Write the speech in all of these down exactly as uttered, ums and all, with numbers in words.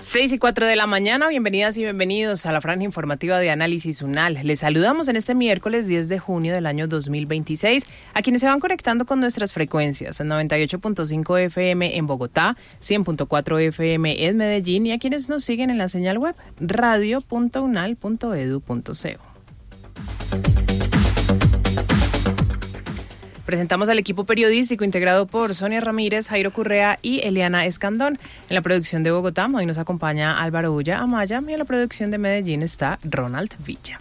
Seis y cuatro de la mañana, bienvenidas y bienvenidos a la franja informativa de Análisis UNAL. Les saludamos en este miércoles diez de junio del año dos mil veintiséis a quienes se van conectando con nuestras frecuencias en noventa y ocho punto cinco F M en Bogotá, cien punto cuatro F M en Medellín y a quienes nos siguen en la señal web radio punto unal punto edu punto co. Presentamos al equipo periodístico integrado por Sonia Ramírez, Jairo Correa y Eliana Escandón. En la producción de Bogotá hoy nos acompaña Álvaro Ulla Amaya y en la producción de Medellín está Ronald Villa.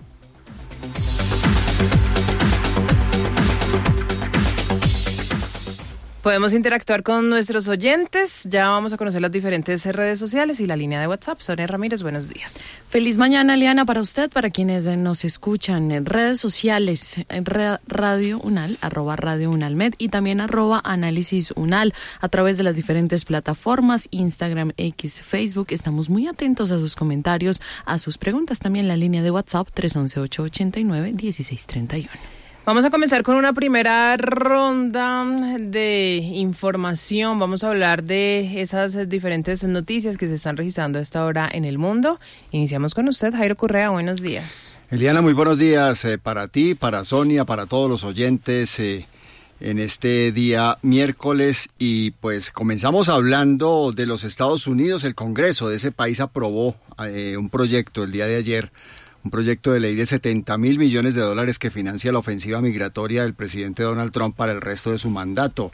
Podemos interactuar con nuestros oyentes. Ya vamos a conocer las diferentes redes sociales y la línea de WhatsApp. Sonia Ramírez, buenos días. Feliz mañana, Eliana, para usted, para quienes nos escuchan en redes sociales, en Radio Unal, arroba Radio Unalmed y también arroba Análisis Unal a través de las diferentes plataformas, Instagram, X, Facebook. Estamos muy atentos a sus comentarios, a sus preguntas. También la línea de WhatsApp tres once, ocho ochenta y nueve, dieciséis treinta y uno. Vamos a comenzar con una primera ronda de información. Vamos a hablar de esas diferentes noticias que se están registrando a esta hora en el mundo. Iniciamos con usted, Jairo Correa. Buenos días. Eliana, muy buenos días eh, para ti, para Sonia, para todos los oyentes eh, en este día miércoles. Y pues comenzamos hablando de los Estados Unidos. El Congreso de ese país aprobó eh, un proyecto el día de ayer, un proyecto de ley de setenta mil millones de dólares que financia la ofensiva migratoria del presidente Donald Trump para el resto de su mandato.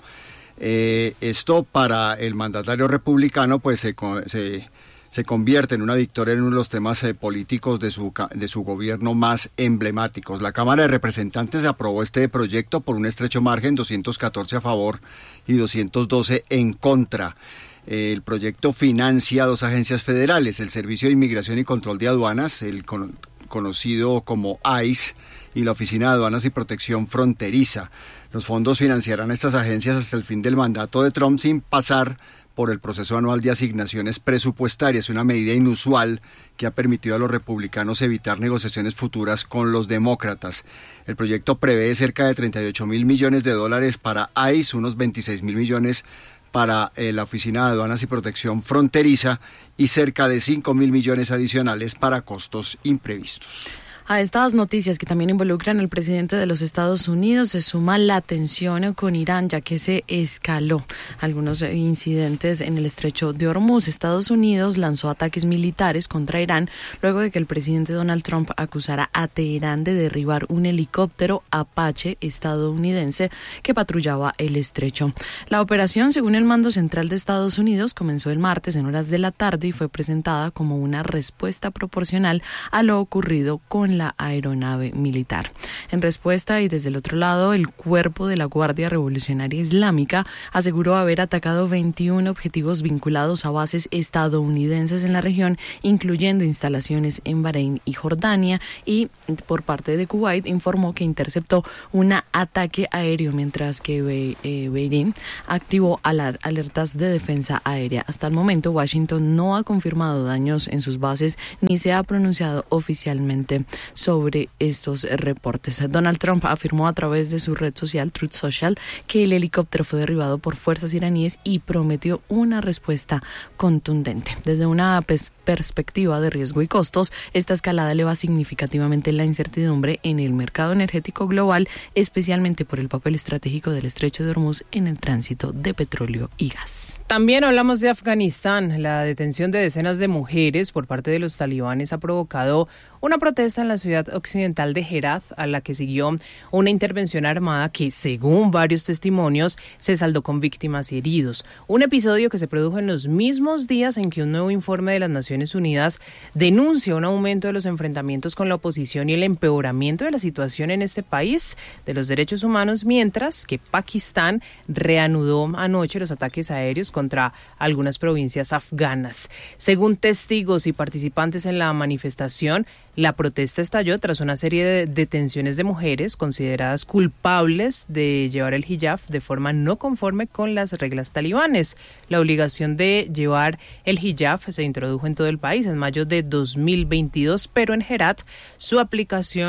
Eh, esto para el mandatario republicano pues se, se, se convierte en una victoria en uno de los temas eh, políticos de su, de su gobierno más emblemáticos. La Cámara de Representantes aprobó este proyecto por un estrecho margen, doscientos catorce a favor y doscientos doce en contra. El proyecto financia dos agencias federales, el Servicio de Inmigración y Control de Aduanas, el con, conocido como I C E, y la Oficina de Aduanas y Protección Fronteriza. Los fondos financiarán estas agencias hasta el fin del mandato de Trump sin pasar por el proceso anual de asignaciones presupuestarias, una medida inusual que ha permitido a los republicanos evitar negociaciones futuras con los demócratas. El proyecto prevé cerca de treinta y ocho mil millones de dólares para I C E, unos veintiséis mil millones para eh, la Oficina de Aduanas y Protección Fronteriza y cerca de cinco mil millones adicionales para costos imprevistos. A estas noticias que también involucran al presidente de los Estados Unidos se suma la tensión con Irán, ya que se escaló algunos incidentes en el estrecho de Hormuz. Estados Unidos lanzó ataques militares contra Irán luego de que el presidente Donald Trump acusara a Teherán de derribar un helicóptero Apache estadounidense que patrullaba el estrecho. La operación, según el Mando Central de Estados Unidos, comenzó el martes en horas de la tarde y fue presentada como una respuesta proporcional a lo ocurrido con la aeronave militar. En respuesta y desde el otro lado, el cuerpo de la Guardia Revolucionaria Islámica aseguró haber atacado veintiún objetivos vinculados a bases estadounidenses en la región, incluyendo instalaciones en Bahrein y Jordania, y por parte de Kuwait informó que interceptó un ataque aéreo, mientras que Be- eh, Bahrein activó alar- alertas de defensa aérea. Hasta el momento, Washington no ha confirmado daños en sus bases ni se ha pronunciado oficialmente sobre estos reportes. Donald Trump afirmó a través de su red social, Truth Social, que el helicóptero fue derribado por fuerzas iraníes y prometió una respuesta contundente. Desde una pers- perspectiva de riesgo y costos, esta escalada eleva significativamente la incertidumbre en el mercado energético global, especialmente por el papel estratégico del estrecho de Hormuz en el tránsito de petróleo y gas. También hablamos de Afganistán. La detención de decenas de mujeres por parte de los talibanes ha provocado una protesta en la ciudad occidental de Herat, a la que siguió una intervención armada que, según varios testimonios, se saldó con víctimas y heridos. Un episodio que se produjo en los mismos días en que un nuevo informe de las Naciones Unidas denuncia un aumento de los enfrentamientos con la oposición y el empeoramiento de la situación en este país de los derechos humanos, mientras que Pakistán reanudó anoche los ataques aéreos contra algunas provincias afganas. Según testigos y participantes en la manifestación, la protesta estalló tras una serie de detenciones de mujeres consideradas culpables de llevar el hijab de forma no conforme con las reglas talibanes. La obligación de llevar el hijab se introdujo en todo el país en mayo de dos mil veintidós, pero en Herat su aplicación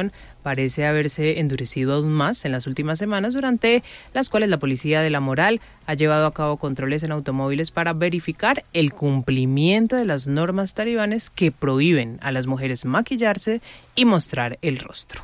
parece haberse endurecido aún más en las últimas semanas, durante las cuales la Policía de la Moral ha llevado a cabo controles en automóviles para verificar el cumplimiento de las normas talibanes que prohíben a las mujeres maquillarse y mostrar el rostro.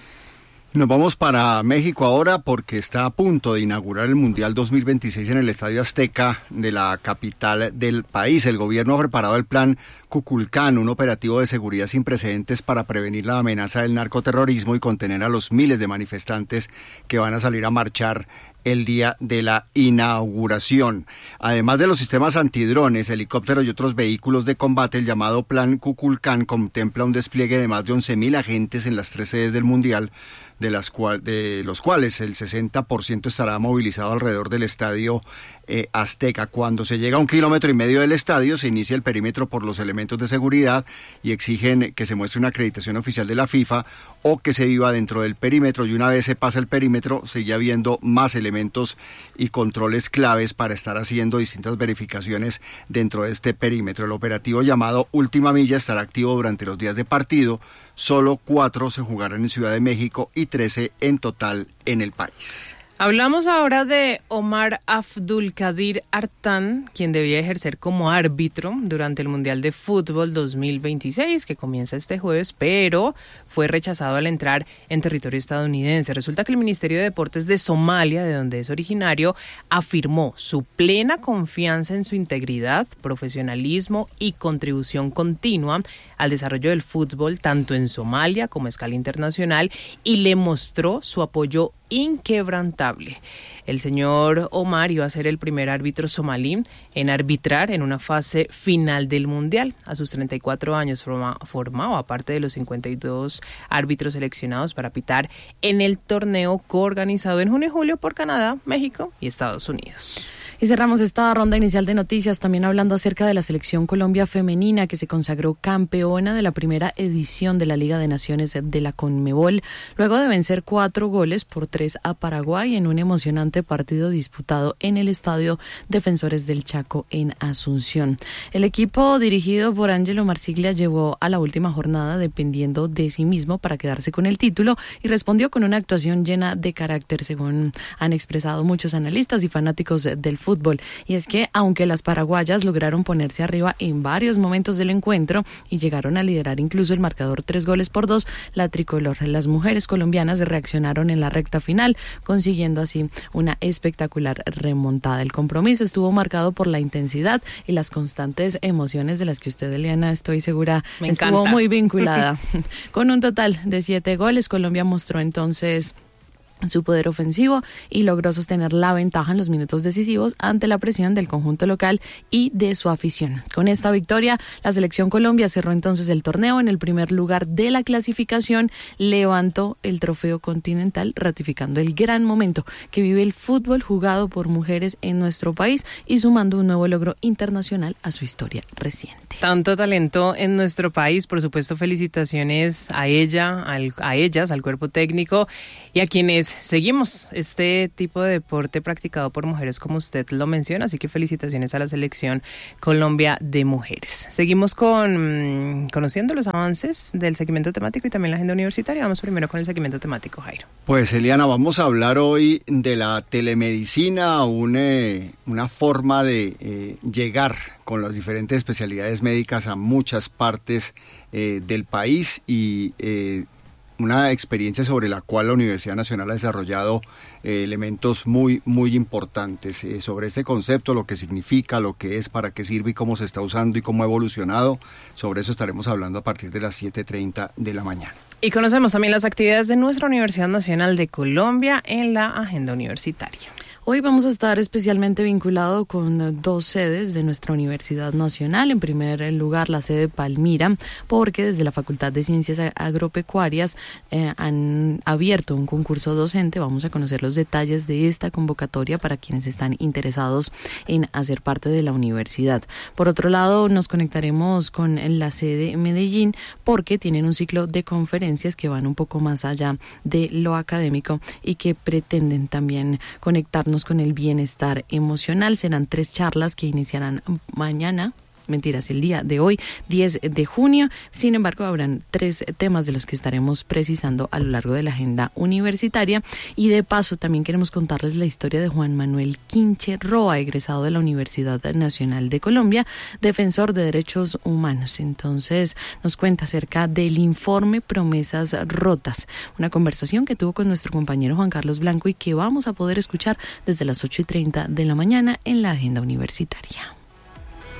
Nos vamos para México ahora porque está a punto de inaugurar el Mundial dos mil veintiséis en el Estadio Azteca de la capital del país. El gobierno ha preparado el plan Kukulcán, un operativo de seguridad sin precedentes para prevenir la amenaza del narcoterrorismo y contener a los miles de manifestantes que van a salir a marchar el día de la inauguración. Además de los sistemas antidrones, helicópteros y otros vehículos de combate, el llamado Plan Kukulcán contempla un despliegue de más de once mil agentes en las tres sedes del Mundial, de, las cual, de los cuales el sesenta por ciento estará movilizado alrededor del estadio eh, Azteca. Cuando se llega a un kilómetro y medio del estadio, se inicia el perímetro por los elementos de seguridad y exigen que se muestre una acreditación oficial de la FIFA o que se viva dentro del perímetro, y una vez se pasa el perímetro, sigue habiendo más elementos y controles claves para estar haciendo distintas verificaciones dentro de este perímetro. El operativo llamado Última Milla estará activo durante los días de partido. Solo cuatro se jugarán en Ciudad de México y trece en total en el país. Hablamos ahora de Omar Abdulkadir Artan, quien debía ejercer como árbitro durante el Mundial de Fútbol dos mil veintiséis, que comienza este jueves, pero fue rechazado al entrar en territorio estadounidense. Resulta que el Ministerio de Deportes de Somalia, de donde es originario, afirmó su plena confianza en su integridad, profesionalismo y contribución continua al desarrollo del fútbol, tanto en Somalia como a escala internacional, y le mostró su apoyo inquebrantable. El señor Omar iba a ser el primer árbitro somalí en arbitrar en una fase final del Mundial. A sus treinta y cuatro años forma, formaba parte de los cincuenta y dos árbitros seleccionados para pitar en el torneo coorganizado en junio y julio por Canadá, México y Estados Unidos. Y cerramos esta ronda inicial de noticias también hablando acerca de la selección Colombia femenina, que se consagró campeona de la primera edición de la Liga de Naciones de la Conmebol, luego de vencer cuatro goles por tres a Paraguay en un emocionante partido disputado en el Estadio Defensores del Chaco en Asunción. El equipo dirigido por Ángelo Marsiglia llegó a la última jornada dependiendo de sí mismo para quedarse con el título y respondió con una actuación llena de carácter, según han expresado muchos analistas y fanáticos del fútbol. Fútbol. Y es que aunque las paraguayas lograron ponerse arriba en varios momentos del encuentro y llegaron a liderar incluso el marcador tres goles por dos, la tricolor, las mujeres colombianas reaccionaron en la recta final, consiguiendo así una espectacular remontada. El compromiso estuvo marcado por la intensidad y las constantes emociones de las que usted, Eliana, estoy segura, Me estuvo encanta. muy vinculada. Con un total de siete goles, Colombia mostró entonces su poder ofensivo y logró sostener la ventaja en los minutos decisivos ante la presión del conjunto local y de su afición. Con esta victoria, la selección Colombia cerró entonces el torneo en el primer lugar de la clasificación, levantó el trofeo continental, ratificando el gran momento que vive el fútbol jugado por mujeres en nuestro país y sumando un nuevo logro internacional a su historia reciente. Tanto talento en nuestro país, por supuesto, felicitaciones a ella, al, a ellas, al cuerpo técnico y a quienes seguimos este tipo de deporte practicado por mujeres, como usted lo menciona, así que felicitaciones a la selección Colombia de mujeres. Seguimos con conociendo los avances del segmento temático y también la agenda universitaria. Vamos primero con el segmento temático, Jairo. Pues, Eliana, vamos a hablar hoy de la telemedicina, una, una forma de eh, llegar con las diferentes especialidades médicas a muchas partes eh, del país y eh, una experiencia sobre la cual la Universidad Nacional ha desarrollado eh, elementos muy, muy importantes eh, sobre este concepto, lo que significa, lo que es, para qué sirve y cómo se está usando y cómo ha evolucionado. Sobre eso estaremos hablando a partir de las siete treinta de la mañana. Y conocemos también las actividades de nuestra Universidad Nacional de Colombia en la agenda universitaria. Hoy vamos a estar especialmente vinculado con dos sedes de nuestra Universidad Nacional. En primer lugar, la sede Palmira, porque desde la Facultad de Ciencias Agropecuarias eh, han abierto un concurso docente. Vamos a conocer los detalles de esta convocatoria para quienes están interesados en hacer parte de la universidad. Por otro lado, nos conectaremos con la sede Medellín, porque tienen un ciclo de conferencias que van un poco más allá de lo académico y que pretenden también conectarnos con el bienestar emocional. Serán tres charlas que iniciarán mañana mentiras, el día de hoy, diez de junio. Sin embargo, habrán tres temas de los que estaremos precisando a lo largo de la agenda universitaria. Y de paso, también queremos contarles la historia de Juan Manuel Quinche Roa, egresado de la Universidad Nacional de Colombia, defensor de derechos humanos. Entonces, nos cuenta acerca del informe Promesas Rotas, una conversación que tuvo con nuestro compañero Juan Carlos Blanco y que vamos a poder escuchar desde las ocho y treinta de la mañana en la agenda universitaria.